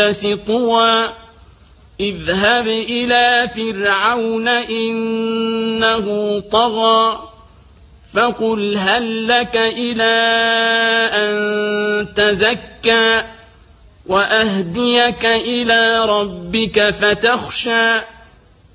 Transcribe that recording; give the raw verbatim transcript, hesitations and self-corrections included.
طوى اذهب إلى فرعون إنه طغى فقل هل لك إلى أن تزكى وأهديك إلى ربك فتخشى